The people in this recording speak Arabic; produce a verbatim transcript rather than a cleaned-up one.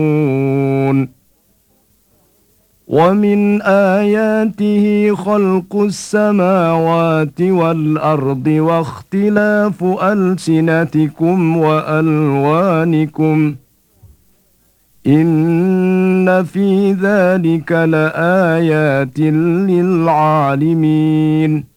ومن آياته خلق السماوات والأرض واختلاف ألسنتكم وألوانكم إن في ذلك لآيات للعالمين